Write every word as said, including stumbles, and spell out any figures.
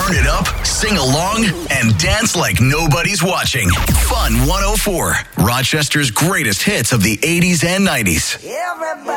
Turn it up, sing along, and dance like nobody's watching. Fun one oh four, Rochester's greatest hits of the eighties and nineties. Everybody.